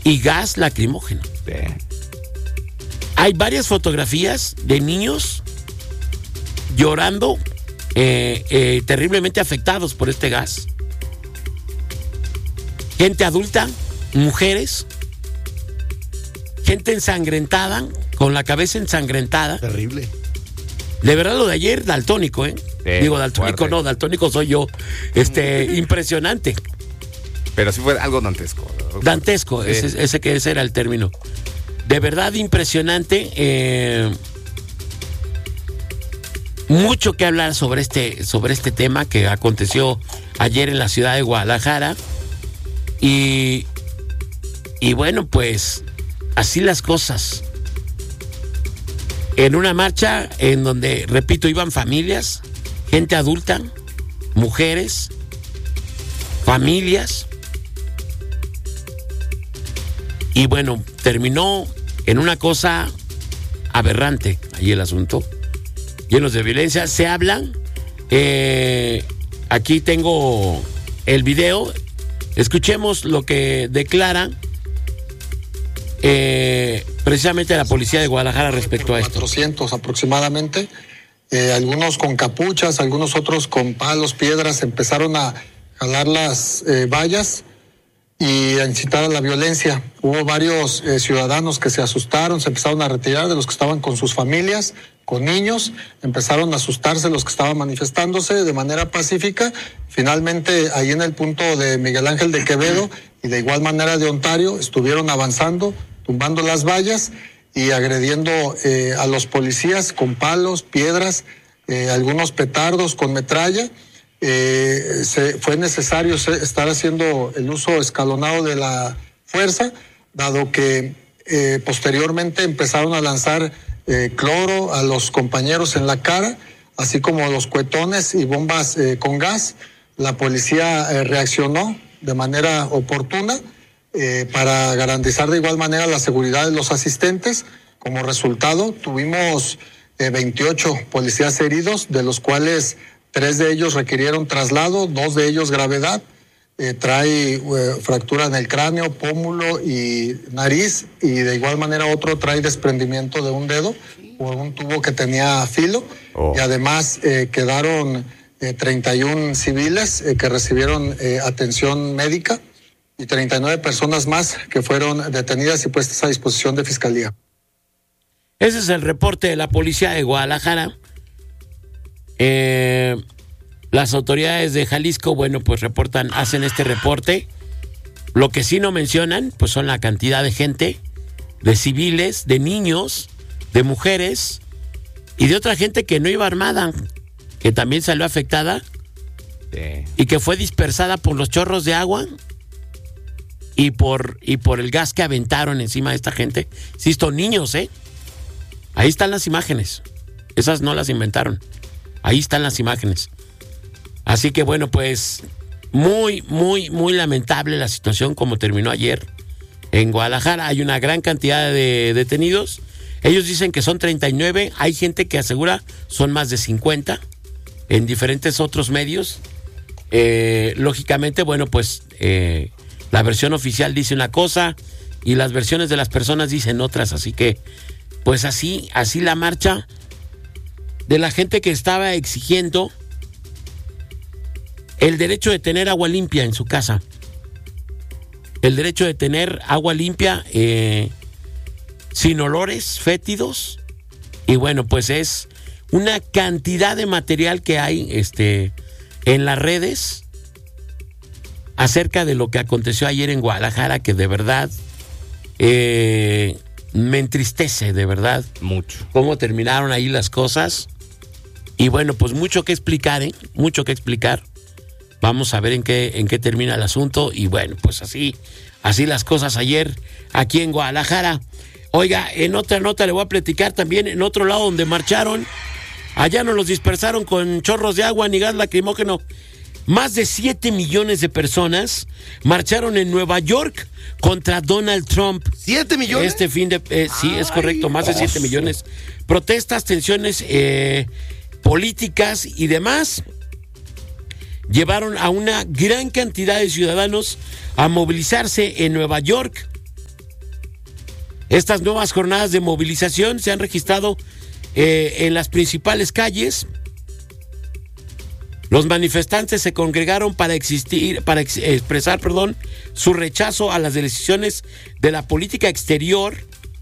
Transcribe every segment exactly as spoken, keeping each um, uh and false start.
y gas lacrimógeno. Sí. Hay varias fotografías de niños llorando, eh, eh, terriblemente afectados por este gas. Gente adulta, mujeres, gente ensangrentada, con la cabeza ensangrentada. Terrible. De verdad, lo de ayer, daltónico, ¿eh? Sí, Digo, daltónico fuerte. no, daltónico soy yo. Este, impresionante. Pero sí fue algo dantesco. Dantesco, Sí. ese, ese que ese era el término. De verdad impresionante. Eh, mucho que hablar sobre este, sobre este tema que aconteció ayer en la ciudad de Guadalajara. Y, y bueno, pues así las cosas. En una marcha en donde, repito, iban familias, gente adulta, mujeres, familias. Y bueno, terminó en una cosa aberrante ahí el asunto, llenos de violencia. Se hablan, eh, aquí tengo el video, escuchemos lo que declara eh, precisamente la policía de Guadalajara respecto a esto. cuatrocientos aproximadamente, eh, algunos con capuchas, algunos otros con palos, piedras, empezaron a jalar las eh, vallas y a incitar a la violencia. Hubo varios eh, ciudadanos que se asustaron, se empezaron a retirar de los que estaban con sus familias, con niños, empezaron a asustarse los que estaban manifestándose de manera pacífica. Finalmente, ahí en el punto de Miguel Ángel de Quevedo y de igual manera de Ontario, estuvieron avanzando, tumbando las vallas y agrediendo eh, a los policías con palos, piedras, eh, algunos petardos con metralla. Eh, se, fue necesario se, estar haciendo el uso escalonado de la fuerza, dado que eh, posteriormente empezaron a lanzar eh, cloro a los compañeros en la cara, así como los cuetones y bombas eh, con gas. La policía eh, reaccionó de manera oportuna eh, para garantizar de igual manera la seguridad de los asistentes. Como resultado, tuvimos eh, veintiocho policías heridos, de los cuales tres de ellos requirieron traslado, dos de ellos gravedad. Eh, trae eh, fractura en el cráneo, pómulo y nariz, y de igual manera otro trae desprendimiento de un dedo por un tubo que tenía filo. Oh. Y además eh, quedaron eh, treinta y uno civiles eh, que recibieron eh, atención médica y treinta y nueve personas más que fueron detenidas y puestas a disposición de fiscalía. Ese es el reporte de la policía de Guadalajara. Eh, las autoridades de Jalisco, bueno, pues reportan, hacen este reporte. Lo que sí no mencionan, pues son la cantidad de gente, de civiles, de niños, de mujeres y de otra gente que no iba armada, que también salió afectada sí. y que fue dispersada por los chorros de agua y por, y por el gas que aventaron encima de esta gente. Insisto, niños, ¿eh? Ahí están las imágenes. Esas no las inventaron. Ahí están las imágenes. Así que bueno, pues muy, muy, muy lamentable la situación como terminó ayer en Guadalajara. Hay una gran cantidad de detenidos. Ellos dicen que son treinta y nueve. Hay gente que asegura son más de cincuenta en diferentes otros medios. Eh, lógicamente, bueno, pues eh, la versión oficial dice una cosa y las versiones de las personas dicen otras. Así que, pues así, así la marcha de la gente que estaba exigiendo el derecho de tener agua limpia en su casa. El derecho de tener agua limpia eh, sin olores fétidos. Y bueno, pues es una cantidad de material que hay este, en las redes acerca de lo que aconteció ayer en Guadalajara, que de verdad eh, me entristece, de verdad. Mucho. Cómo terminaron ahí las cosas. Y bueno, pues mucho que explicar, ¿eh? Mucho que explicar. Vamos a ver en qué, en qué termina el asunto. Y bueno, pues así, así las cosas ayer aquí en Guadalajara. Oiga, en otra nota le voy a platicar también en otro lado donde marcharon. Allá no los dispersaron con chorros de agua ni gas lacrimógeno. Más de siete millones de personas marcharon en Nueva York contra Donald Trump. ¿Siete millones? Este fin de... Eh, sí, es correcto, más de siete millones. Protestas, tensiones eh, políticas y demás llevaron a una gran cantidad de ciudadanos a movilizarse en Nueva York Estas nuevas jornadas de movilización se han registrado eh, en las principales calles. Los manifestantes se congregaron para, existir, para ex, expresar perdón, su rechazo a las decisiones de la política exterior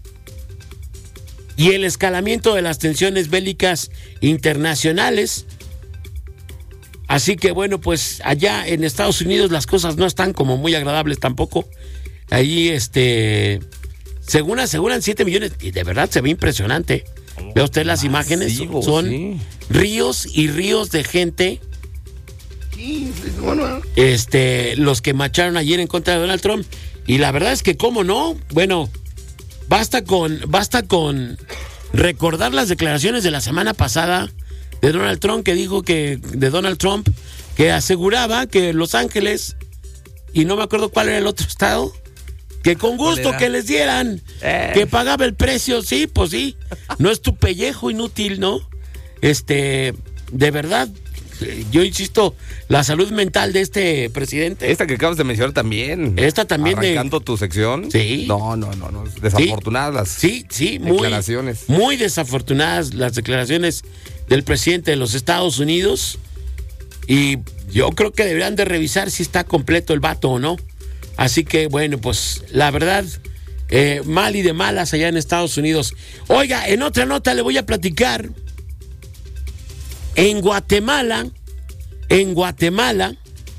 y el escalamiento de las tensiones bélicas internacionales. Así que bueno, pues allá en Estados Unidos las cosas no están como muy agradables tampoco. Ahí, este, según aseguran siete millones, y de verdad se ve impresionante. Ve usted las imágenes, sí, son sí. ríos y ríos de gente. Este, los que marcharon ayer en contra de Donald Trump. Y la verdad es que, ¿cómo no? Bueno, basta con, basta con recordar las declaraciones de la semana pasada de Donald Trump, que dijo que, de Donald Trump, que aseguraba que Los Ángeles, y no me acuerdo cuál era el otro estado, que con gusto que les dieran, eh. que pagaba el precio. Sí, pues sí, no es tu pellejo inútil, ¿no? Este, de verdad, yo insisto, la salud mental de este presidente. Esta que acabas de mencionar también. Esta también. Arrancando de... tu sección. Sí. No, no, no, no. Desafortunadas las sí, sí, declaraciones. Muy, muy desafortunadas las declaraciones del presidente de los Estados Unidos. Y yo creo que deberían de revisar si está completo el vato o no. Así que, bueno, pues la verdad, eh, mal y de malas allá en Estados Unidos. Oiga, en otra nota le voy a platicar. En Guatemala, en Guatemala,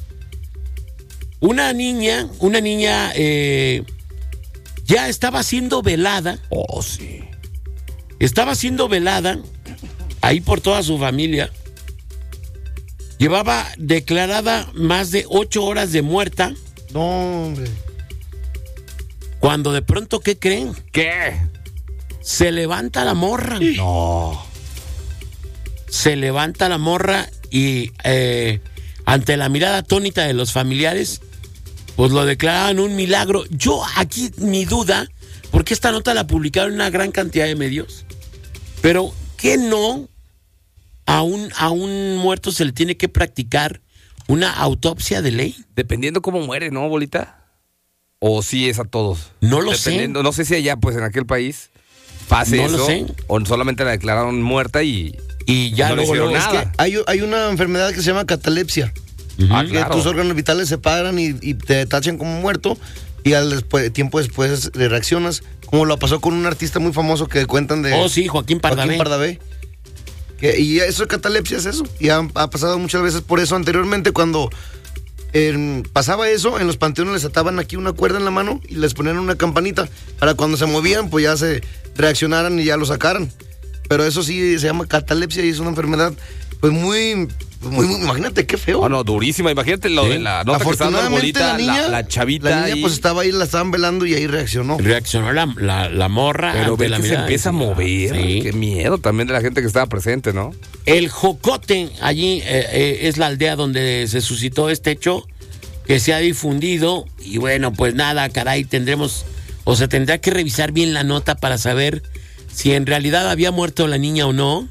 una niña, una niña eh, ya estaba siendo velada. Oh, sí. Estaba siendo velada ahí por toda su familia. Llevaba declarada más de ocho horas de muerta. No, hombre. Cuando de pronto, ¿qué creen? ¿Qué? Se levanta la morra. No. Se levanta la morra y eh, ante la mirada atónita de los familiares, pues lo declaraban un milagro. Yo aquí mi duda, porque esta nota la publicaron en una gran cantidad de medios, pero ¿qué no a un, a un muerto se le tiene que practicar una autopsia de ley? Dependiendo cómo muere, ¿no, bolita? ¿O sí es a todos? No lo Dependiendo, sé. No sé si allá, pues en aquel país, pase no eso. Lo sé. O solamente la declararon muerta y... Y ya no luego, le hicieron luego nada. Es que hay, hay una enfermedad que se llama catalepsia. Uh-huh. Ah, Que claro. tus órganos vitales se paran y, y te tachan como muerto y al después, tiempo después le reaccionas, como lo pasó con un artista muy famoso que cuentan de... Oh, sí, Joaquín Pardavé. Joaquín Pardavé. Que, y eso de catalepsia es eso. Y ha, ha pasado muchas veces por eso. Anteriormente, cuando eh, pasaba eso, en los panteones les ataban aquí una cuerda en la mano y les ponían una campanita para cuando se movían, pues ya se reaccionaran y ya lo sacaran. Pero eso sí se llama catalepsia y es una enfermedad, pues muy, muy, muy imagínate qué feo. Oh, no, durísima. Imagínate lo Sí. de la nota que está dando Afortunadamente bolita, la niña, la, la chavita. la niña ahí. pues estaba ahí, la estaban velando y ahí reaccionó. Reaccionó la, la, la morra. Pero ante ve la que se mirada. empieza a mover. Sí. Qué miedo también de la gente que estaba presente, ¿no? El Jocote, allí eh, eh, es la aldea donde se suscitó este hecho que se ha difundido. Y bueno, pues nada, caray, tendremos, o se tendrá que revisar bien la nota para saber si en realidad había muerto la niña o no.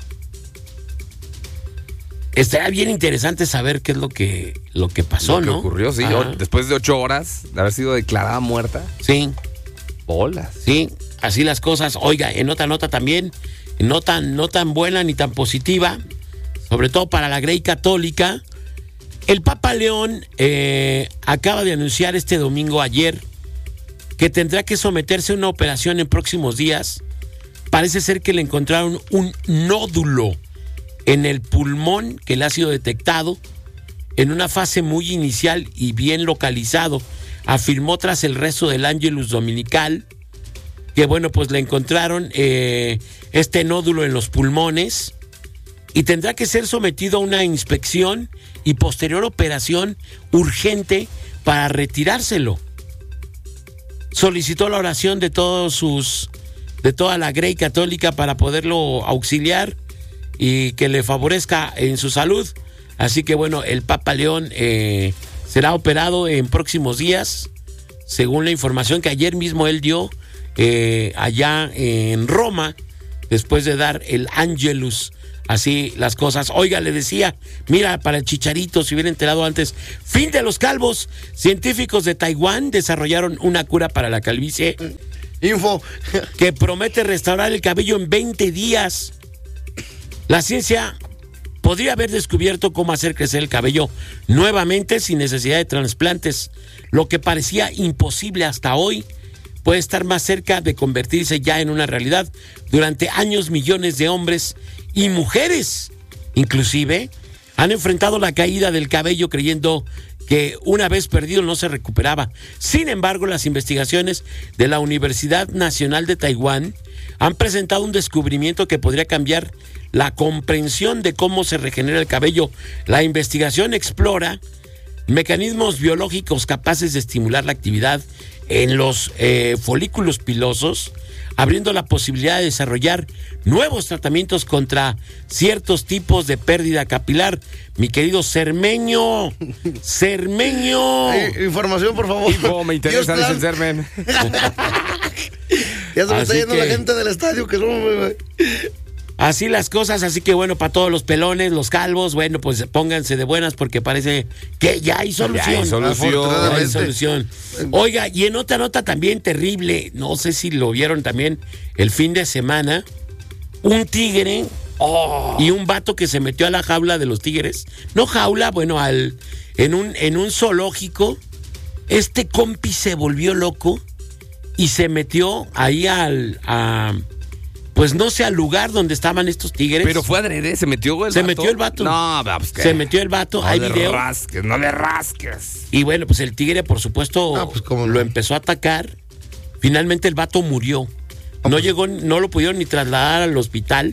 Estaría bien interesante saber qué es lo que, lo que pasó, Lo que ¿no? ocurrió, sí. Ajá. Después de ocho horas de haber sido declarada muerta. Sí, Bolas. sí, así las cosas. Oiga, en otra nota también, no tan, no tan buena ni tan positiva, sobre todo para la Grey Católica. El Papa León eh, acaba de anunciar este domingo, ayer, que tendrá que someterse a una operación en próximos días. Parece ser que le encontraron un nódulo en el pulmón que le ha sido detectado en una fase muy inicial y bien localizado, afirmó tras el rezo del Ángelus Dominical, que bueno, pues le encontraron eh, este nódulo en los pulmones y tendrá que ser sometido a una inspección y posterior operación urgente para retirárselo. Solicitó la oración de todos sus, de toda la Grey Católica para poderlo auxiliar y que le favorezca en su salud. Así que bueno, el Papa León eh, será operado en próximos días, según la información que ayer mismo él dio eh, allá en Roma, después de dar el Ángelus. Así las cosas. Oiga, le decía, mira, para el Chicharito, si hubiera enterado antes, fin de los calvos. Científicos de Taiwán desarrollaron una cura para la calvicie Info. que promete restaurar el cabello en veinte días. La ciencia podría haber descubierto cómo hacer crecer el cabello nuevamente sin necesidad de trasplantes. Lo que parecía imposible hasta hoy puede estar más cerca de convertirse ya en una realidad. Durante años, millones de hombres y mujeres, inclusive, han enfrentado la caída del cabello creyendo que una vez perdido no se recuperaba. Sin embargo, las investigaciones de la Universidad Nacional de Taiwán han presentado un descubrimiento que podría cambiar la comprensión de cómo se regenera el cabello. La investigación explora mecanismos biológicos capaces de estimular la actividad en los eh, folículos pilosos, abriendo la posibilidad de desarrollar nuevos tratamientos contra ciertos tipos de pérdida capilar. Mi querido Cermeño, Cermeño. Eh, información, por favor. Hijo, me interesa Dios el Cermen. Ya se me está Así yendo que- la gente del estadio, que no, güey. Así las cosas, así que bueno, para todos los pelones, los calvos, bueno, pues pónganse de buenas porque parece que ya hay solución. Ya hay solución. Ya hay Afortunadamente. solución. Oiga, y en otra nota también terrible, no sé si lo vieron también el fin de semana, un tigre y un vato que se metió a la jaula de los tigres. No jaula, bueno, al en un, en un zoológico, este compi se volvió loco y se metió ahí al... a, pues no sé, al lugar donde estaban estos tigres. Pero fue adrede, se metió el Se vato. metió el vato. No, pues ¿qué? Se metió el vato, No hay le video. rasques, no le rasques. Y bueno, pues el tigre, por supuesto, Ah, pues, ¿cómo no? lo empezó a atacar. Finalmente el vato murió. Ah, No pues. llegó, no lo pudieron ni trasladar al hospital.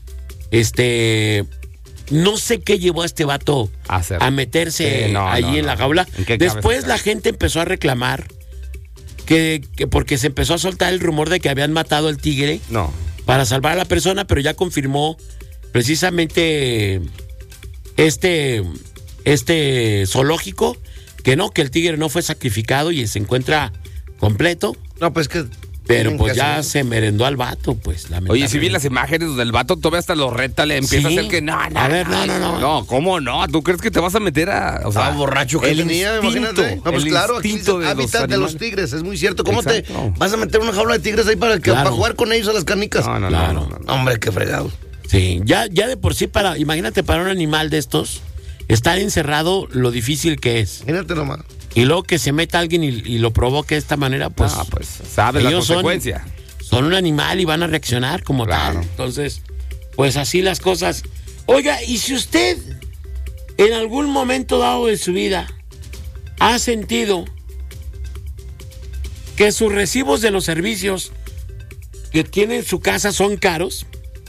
Este, no sé qué llevó a este vato A hacer. a meterse Sí, no, allí no, en la no. jaula. ¿En qué Después cabeza la cae? gente empezó a reclamar que, que porque se empezó a soltar el rumor de que habían matado al tigre No. para salvar a la persona, pero ya confirmó precisamente este, este zoológico que no, que el tigre no fue sacrificado y se encuentra completo, No, pues que. pero tienen pues que ya hacer- se merendó al vato, pues Oye, lamentablemente. si vi las imágenes donde el vato todavía hasta lo reta, le empieza Sí. a hacer que no, no. A ver, no, no, no. No, ¿cómo no? ¿Tú crees que te vas a meter a. O sea, Ah, borracho que el tenía, instinto, imagínate. No, pues el claro, aquí instinto dice de los hábitat de los animales. tigres, es muy cierto. ¿Cómo Exacto. te vas a meter una jaula de tigres ahí para, que, Claro. para jugar con ellos a las canicas? No, no, Claro. no, no, no. Hombre, qué fregado. Sí, ya, ya de por sí, para, imagínate para un animal de estos, estar encerrado, lo difícil que es. Imagínate nomás. Y luego que se meta alguien y, y lo provoque de esta manera, pues... Ah, pues sabes la ellos son- consecuencia. Son un animal y van a reaccionar como Claro. tal. Entonces, pues así las cosas. Oiga, y si usted en algún momento dado de su vida ha sentido que sus recibos de los servicios que tiene en su casa son caros,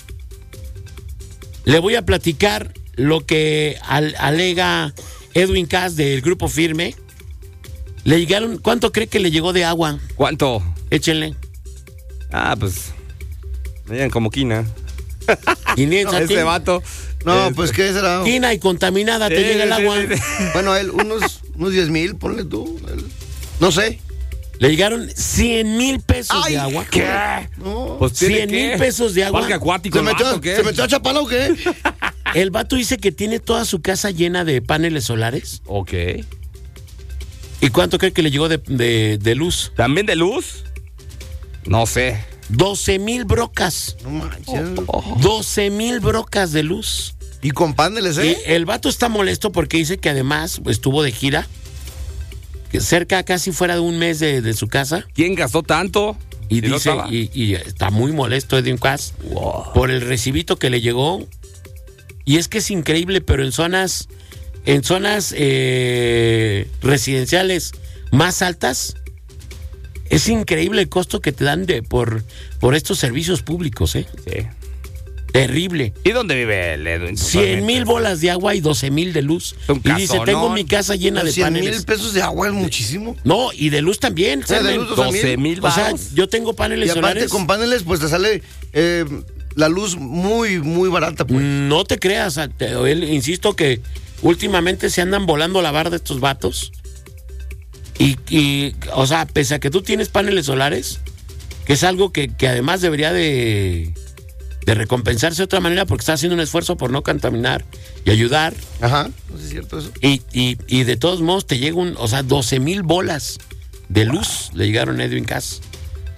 le voy a platicar lo que al- alega Edwin Cass del Grupo Firme. Le llegaron, ¿cuánto cree que le llegó de agua? ¿Cuánto? Échenle. Ah, pues. Me llegan como quina. quinientos a ti. Ese vato. No, este, pues qué será. Quina y contaminada te Sí, llega el sí, agua. sí, sí. Bueno, él, unos, unos diez mil, ponle tú. él. No sé. Le llegaron cien mil pesos Ay, de agua. ¿Qué? No. Pues, ¿tiene cien qué? mil pesos de agua. Parque acuático, ¿Se el metió, vato, ¿qué? ¿Se metió a Chapala o qué? El vato dice que tiene toda su casa llena de paneles solares. Ok. ¿Y cuánto cree que le llegó de, de- de luz? ¿También de luz? No sé. doce mil brocas. No manches. doce mil brocas de luz. Y con paneles, Y ¿eh? el vato está molesto porque dice que además estuvo de gira, que cerca casi fuera de un mes de, de su casa. ¿Quién gastó tanto? Y Si no dice, estaba. y, y está muy molesto Edwin Cass Wow. por el recibito que le llegó. Y es que es increíble, pero en zonas, en zonas eh, residenciales más altas, es increíble el costo que te dan de por, por estos servicios públicos, ¿eh? Sí. Terrible. ¿Y dónde vive el Edwin? cien mil bolas de agua y doce mil de luz. Un Y dice, casonón. tengo mi casa llena de cien paneles. mil pesos de agua es muchísimo. No, y de luz también. sea, de Carmen. luz, doce mil O sea, baros. yo tengo paneles Y aparte solares. con paneles, pues te sale eh, la luz muy, muy barata, pues. No te creas, a- te- él, insisto que últimamente se andan volando la barda estos vatos. Y, y, o sea, pese a que tú tienes paneles solares, que es algo que, que además debería de, de recompensarse de otra manera porque está haciendo un esfuerzo por no contaminar y ayudar. Ajá, no sé si es cierto eso. Y, y, y de todos modos te llega un, o sea, doce mil bolas de luz le llegaron a Edwin Cass.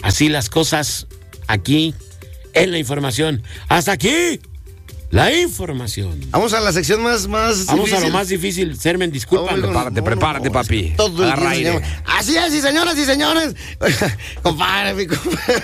Así las cosas aquí en la información. Hasta aquí la información. Vamos a la sección más, más Vamos difícil. a lo más difícil. Sermen, discúlpame. Oh, Prepárate, no, prepárate, no, papi. Todo el Agarra día se aire. llama. Así es, y señoras y señores. Compadre, mi compadre.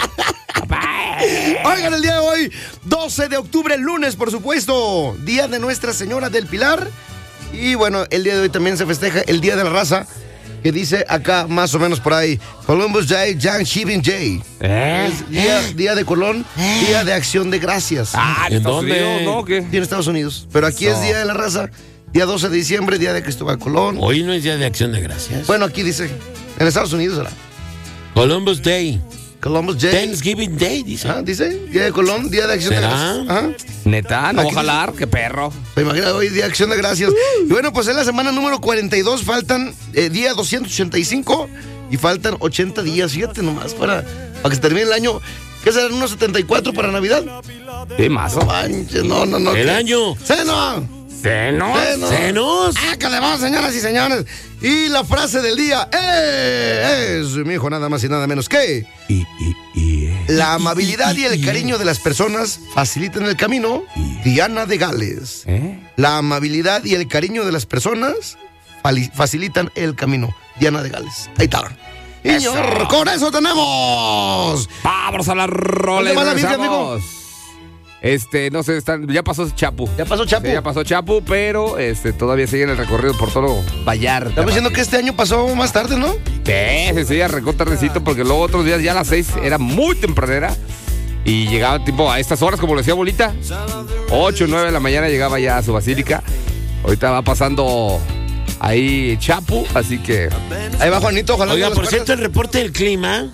Oigan, el día de hoy, doce de octubre, lunes, por supuesto, Día de Nuestra Señora del Pilar. Y bueno, el día de hoy también se festeja el Día de la Raza, que dice acá más o menos por ahí, Columbus Day, Thanksgiving Day. ¿Eh? Es día, día de Colón, Día de Acción de Gracias. Ah, ¿en ¿En Estados dónde? Unidos, no? ¿Qué? Sí, en Estados Unidos. Pero aquí es No. Día de la Raza, día doce de diciembre, Día de Cristóbal Colón. Hoy no es Día de Acción de Gracias. Bueno, aquí dice, en Estados Unidos será. Columbus Day. Columbus Day. Thanksgiving Day, dice. Ah, dice, Día de Colón, Día de Acción ¿Será? de Gracias. Ajá. Neta, no Aquí voy a jalar, qué perro. Me imagino hoy Día de Acción de Gracias. Y bueno, pues es la semana número cuarenta y dos, faltan eh, día doscientos ochenta y cinco y faltan ochenta días, fíjate nomás, para, para que se termine el año. ¿Qué serán unos setenta y cuatro para Navidad? ¿Qué más? No manches, no, no, no. El ¿qué? año. ¡Seno! ¿Seno? ¡Seno! ¡Senos! ¡Ah, que le vamos, señoras y señores! Y la frase del día es, mi hijo, nada más y nada menos que... Y, y, y, eh. La amabilidad y el cariño de las personas facilitan el camino. Diana de Gales. ¿Eh? La amabilidad y el cariño de las personas fali- facilitan el camino. Diana de Gales. Ahí está. Y Eso. señor, con eso tenemos. Vámonos a la rola y ¿Dónde va la Biblia, regresamos. Este, no sé, están, ya pasó Chapu. Ya pasó Chapu. Sí, ya pasó Chapu, pero este, todavía siguen el recorrido por todo Vallarta. Estamos diciendo que este año pasó más tarde, ¿no? Sí, sí, sí, arrancó tardecito porque luego otros días ya a las seis era muy tempranera y llegaba tipo a estas horas, como lo decía Bolita, ocho, nueve de la mañana llegaba ya a su basílica. Ahorita va pasando ahí Chapu, así que Ahí va Juanito, ojalá. Oiga, no por los cierto, cuerdas. el reporte del clima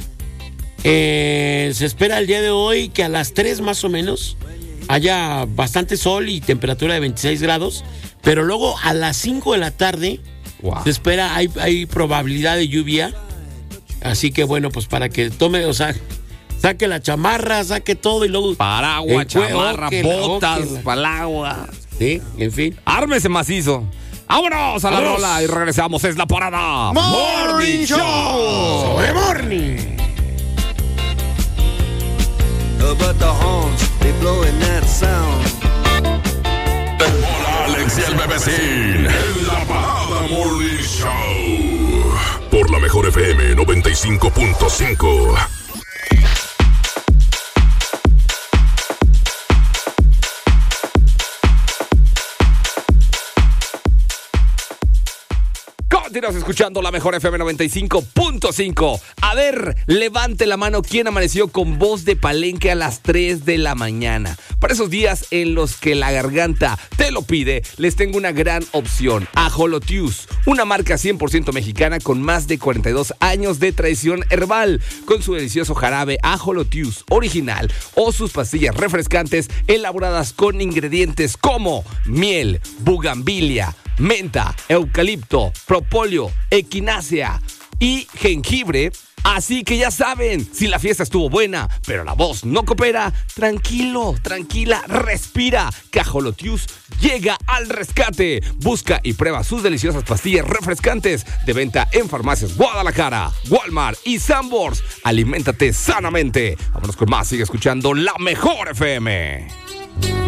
eh, se espera el día de hoy que a las tres más o menos haya bastante sol y temperatura de veintiséis grados, pero luego a las cinco de la tarde wow. se espera, hay, hay probabilidad de lluvia, así que bueno, pues para que tome, o sea, saque la chamarra, saque todo y luego... Paraguas, el cue- chamarra, óquela, botas, óquela. para el agua. Sí, en fin. Ármese macizo. ¡Vámonos a la Vámonos. rola! Y regresamos, es la parada Morning Show. Sobre morning. Uh, but the horns, they blowing that sound. Hola, Alex y el bebecín. En la parada Morning Show. Por la mejor F M noventa y cinco punto cinco. Continuas escuchando la mejor F M noventa y cinco punto cinco. A ver, levante la mano quien amaneció con voz de palenque a las tres de la mañana. Para esos días en los que la garganta te lo pide, les tengo una gran opción. Ajolotius, una marca cien por ciento mexicana con más de cuarenta y dos años de tradición herbal, con su delicioso jarabe Ajolotius original o sus pastillas refrescantes elaboradas con ingredientes como miel, bugambilia, menta, eucalipto, propóleo, equinácea y jengibre. Así que ya saben, si la fiesta estuvo buena, pero la voz no coopera, tranquilo, tranquila, respira, que Ajolotius llega al rescate. Busca y prueba sus deliciosas pastillas refrescantes de venta en farmacias Guadalajara, Walmart y Sanborns. Aliméntate sanamente. Vámonos con más, sigue escuchando la mejor F M.